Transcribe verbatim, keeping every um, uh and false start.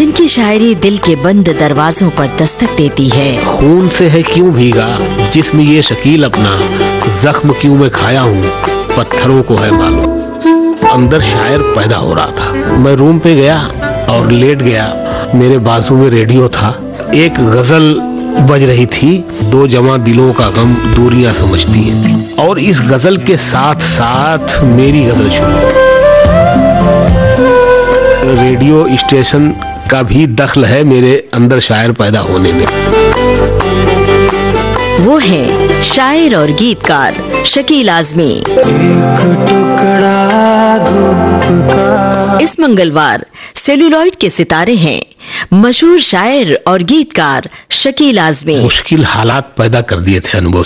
जिनकी शायरी दिल के बंद दरवाजों पर दस्तक देती है। खून से है क्यों भीगा जिस्म ये शकील अपना, जख्म क्यों मैं खाया हूँ पत्थरों को है मालूम। अंदर शायर पैदा हो रहा था। मैं रूम पे गया और लेट गया। मेरे बाजू में रेडियो था। एक गजल बज रही थी, दो जमा दिलों का गम दूरियां समझती हैं। और इस गजल के साथ साथ मेरी गजल शुरू। रेडियो स्टेशन का भी दखल है मेरे अंदर शायर पैदा होने में। वो है शायर और गीतकार शकील आजमी। एक टुकड़ा धूप का। इस मंगलवार सेल्यूलॉइड के सितारे हैं मशहूर शायर और गीतकार शकील आजमी। मुश्किल हालात पैदा कर दिए थे अनुभव